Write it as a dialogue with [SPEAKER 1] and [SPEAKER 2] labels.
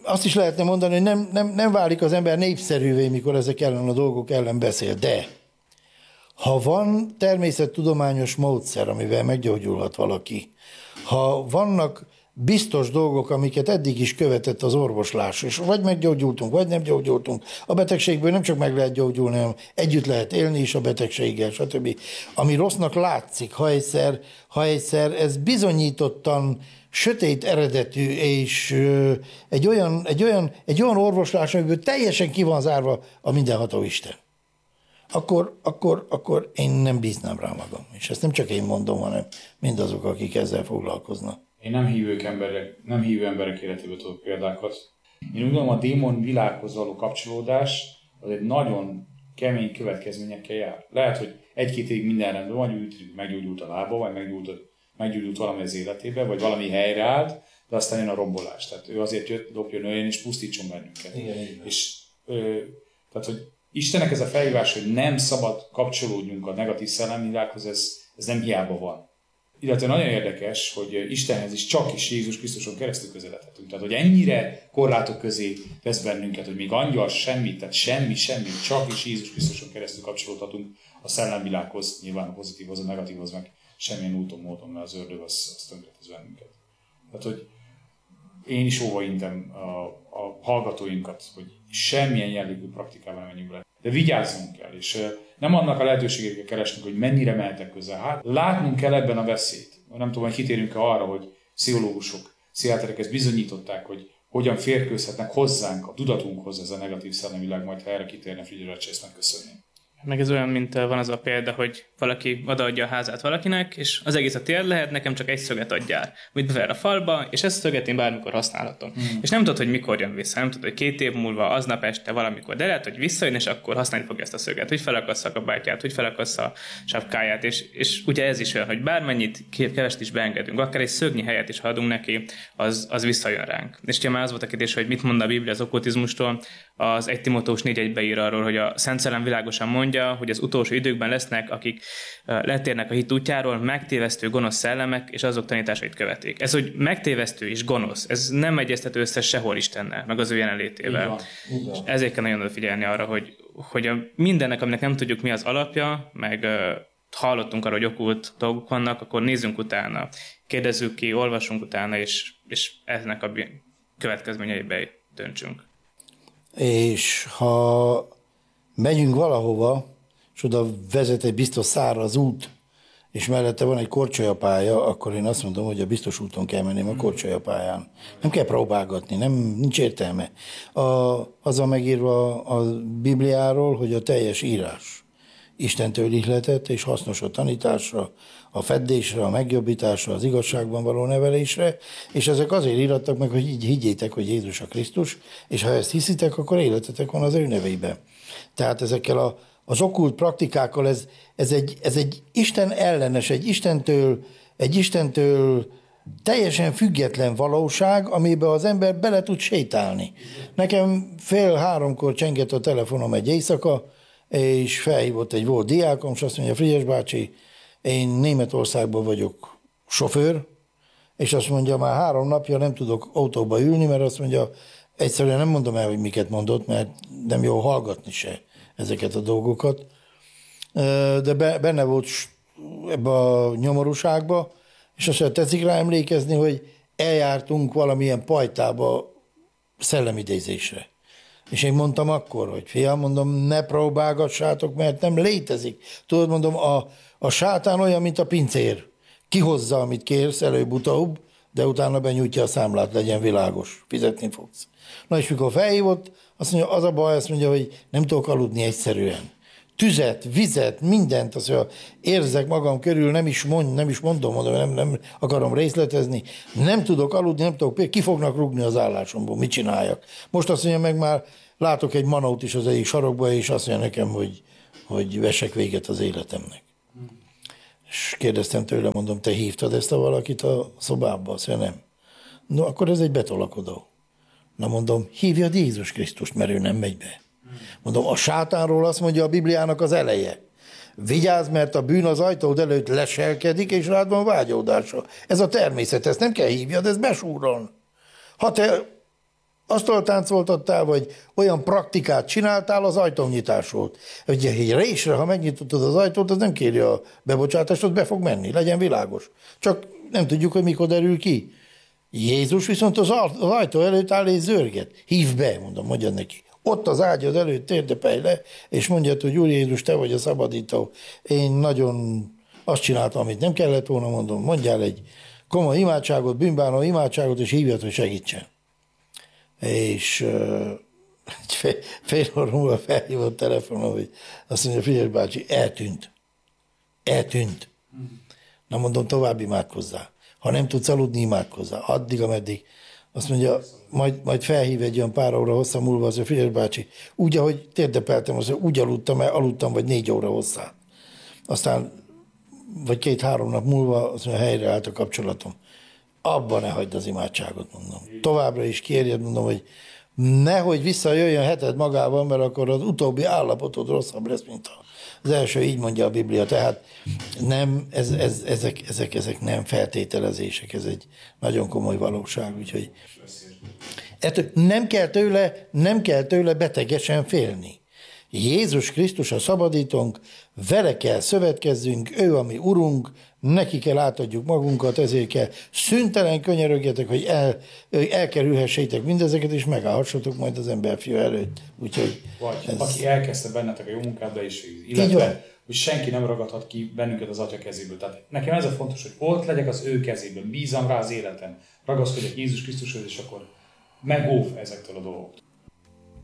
[SPEAKER 1] azt is lehetne mondani, hogy nem válik az ember népszerűvé, mikor ezek ellen a dolgok ellen beszél, de ha van természettudományos módszer, amivel meggyógyulhat valaki, ha vannak biztos dolgok, amiket eddig is követett az orvoslás, és vagy meggyógyultunk, vagy nem gyógyultunk, a betegségből nem csak meg lehet gyógyulni, hanem együtt lehet élni is a betegséggel, stb. Ami rossznak látszik, ha egyszer ez bizonyítottan sötét eredetű, és egy olyan orvoslás, amiből teljesen ki van zárva a mindenható Isten, akkor én nem bíznám rá magam. És ezt nem csak én mondom, hanem mindazok, akik ezzel foglalkoznak.
[SPEAKER 2] Én nem hívő emberek életéből tudok példákat. Én úgy gondolom, a démon világhoz való kapcsolódás az egy nagyon kemény következményekkel jár. Lehet, hogy egy-két évig minden rendben van, meggyógyult a lába, vagy meggyógyult valami az életébe, vagy valami helyreállt, de aztán jön a rombolás. Tehát ő azért lopjon olyan, és pusztítson bennünket.
[SPEAKER 1] Igen.
[SPEAKER 2] És tehát, hogy Istennek ez a felhívás, hogy nem szabad kapcsolódjunk a negatív szellemvilághoz, ez nem hiába van. Illetve nagyon érdekes, hogy Istenhez is csak is Jézus Krisztuson keresztül közeledhetünk. Tehát, hogy ennyire korlátok közé tesz bennünket, hogy még angyal semmit, tehát semmi, csak is Jézus Krisztuson keresztül kapcsolódhatunk a szellemvilághoz, nyilván a pozitívhoz, a negatívhoz, meg semmilyen úton, módon, mert az ördög az tönkretesz bennünket. Tehát, hogy én is óvaintem a hallgatóinkat, hogy semmilyen jellegű praktikával nem menjünk bele. De vigyázzunk kell, és nem annak a lehetőségekkel keresnünk, hogy mennyire mehetek közel. Hát látnunk kell ebben a veszélyt. Nem tudom, hogy kitérünk-e arra, hogy pszichológusok, pszichiáterek ezt bizonyították, hogy hogyan férkőzhetnek hozzánk, a tudatunkhoz ez a negatív szellemvilág, majd ha erre kitérne Frigyes, ezt megköszönni.
[SPEAKER 3] Meg ez olyan, mint van az a példa, hogy valaki odaadja a házát valakinek, és az egész a tiéd lehet, nekem csak egy szöget adjál. Mit bever a falba, és ezt a szöget én bármikor használhatom. És nem tudod, hogy mikor jön vissza, nem tudod, hogy 2 év múlva, aznap este valamikor, de lehet, hogy visszajön, és akkor használni fogja ezt a szöget, hogy felakassza a kabátját, hogy felakassza a sapkáját, és ugye ez is olyan, hogy bármennyit keveset is beengedünk, akár egy szögnyi helyet is adunk neki, az visszajön ránk. És ugye már az volt a kérdés, hogy mit mond a Biblia az okkultizmustól, az 1 Timóteus 4:1-be ír arról, hogy a Szent Szellem világosan mondja, hogy az utolsó időkben lesznek, akik letérnek a hit útjáról, megtévesztő gonosz szellemek, és azok tanításait követik. Ez, hogy megtévesztő és gonosz, ez nem egyeztető össze sehol Istennel, meg az ő jelenlétével. Igen. Ezért kell nagyon odafigyelni arra, hogy mindennek, aminek nem tudjuk mi az alapja, meg hallottunk arra, hogy okkult dolgok vannak, akkor nézzünk utána, kérdezzük ki, olvasunk utána, és ennek a következményeibe döntsünk.
[SPEAKER 1] És ha megyünk valahova, és oda vezet egy biztos száraz út, és mellette van egy korcsolyapálya, akkor én azt mondom, hogy a biztos úton kell menni, a korcsolyapályán. Nem kell próbálgatni, nincs értelme. Az a megírva a Bibliáról, hogy a teljes írás Istentől ihletett, és hasznos a tanításra, a feddésre, a megjobbításra, az igazságban való nevelésre, és ezek azért írattak meg, hogy így higgyétek, hogy Jézus a Krisztus, és ha ezt hiszitek, akkor életetek van az ő nevében. Tehát ezekkel az okkult praktikákkal ez egy Isten ellenes, egy Istentől teljesen független valóság, amiben az ember bele tud sétálni. Nekem 2:30 csengett a telefonom egy éjszaka, és felhívott egy volt diákom, és azt mondja, Frigyes bácsi, én Németországban vagyok sofőr, és azt mondja, már 3 napja nem tudok autóba ülni, mert azt mondja, egyszerűen nem mondom el, hogy miket mondott, mert nem jó hallgatni se ezeket a dolgokat, de benne volt ebbe a nyomorúságba, és azt mondja, tetszik rá emlékezni, hogy eljártunk valamilyen pajtába szellemidézésre. És én mondtam akkor, hogy fiam, mondom, ne próbálgassátok, mert nem létezik. Tudod, mondom, a sátán olyan, mint a pincér. Kihozza, amit kérsz, előbb-utóbb, de utána benyújtja a számlát, legyen világos, fizetni fogsz. Na és mikor felhívott, azt mondja, az a baj, azt mondja, hogy nem tudok aludni egyszerűen. Tüzet, vizet, mindent, azt mondja, érzek magam körül, nem is mondom, nem akarom részletezni, nem tudok aludni, nem tudok, ki fognak rúgni az állásomból, mit csináljak. Most azt mondja, meg már látok egy manót is az egyik sarokba, és azt mondja nekem, hogy vessek véget az életemnek. És kérdeztem tőle, mondom, te hívtad ezt a valakit a szobába? Azt mondja, nem. No, akkor ez egy betolakodó. Na mondom, hívjad Jézus Krisztust, mert ő nem megy be. Mondom, a sátánról azt mondja a Bibliának az eleje. Vigyázz, mert a bűn az ajtód előtt leselkedik, és rád van vágyódása. Ez a természet, ezt nem kell hívjad, ez besúrol. Ha te asztaltáncoltattál, vagy olyan praktikát csináltál, az ajtónyitás volt. Ugye egy résre, ha megnyitottad az ajtót, az nem kéri a bebocsátást, ott be fog menni, legyen világos. Csak nem tudjuk, hogy mikor derül ki. Jézus viszont az ajtó előtt áll és zörget. Hívd be, mondja neki. Ott az ágyad előtt térdepelj le, és mondja, hogy Úr Jézus, te vagy a szabadító. Én nagyon azt csináltam, amit nem kellett volna, mondom, mondjál egy komoly imádságot, bűnbánó imádságot, és hívjad, hogy segítsen. És fél óra múlva felhívott telefonon, hogy azt mondja, Frigyes bácsi, eltűnt. Na mondom, tovább imádkozzál. Ha nem tudsz aludni, imádkozzál. Addig, ameddig. Azt mondja, majd felhív egy olyan pár óra hosszá múlva, az a Frigyes bácsi, úgy, ahogy térdepeltem, azt mondja, úgy aludtam, vagy 4 óra hosszá. Aztán, vagy 2-3 nap múlva, azt mondja, helyre állt a kapcsolatom. Abban ne hagyd az imádságot, mondom. Továbbra is kérjed, mondom, hogy nehogy visszajöjjön heted magával, mert akkor az utóbbi állapotod rosszabb lesz, mint az első, így mondja a Biblia. Tehát nem, ezek nem feltételezések, ez egy nagyon komoly valóság, úgyhogy nem kell tőle betegesen félni. Jézus Krisztus a szabadítónk, vele kell szövetkezzünk, ő a mi urunk, neki kell átadjuk magunkat, ezért kell szüntelen könyörögjetek, hogy elkerülhessétek mindezeket, és megállhassatok majd az emberfia előtt. Úgyhogy
[SPEAKER 2] vagy aki elkezdte bennetek a jó munkát, be is végzi. Illetve, hogy senki nem ragadhat ki bennünket az Atya kezéből. Tehát nekem ez a fontos, hogy ott legyek az ő kezében, bízom rá az életem, ragaszkodjak Jézus Krisztushoz, és akkor megóv ezektől a dolgoktól.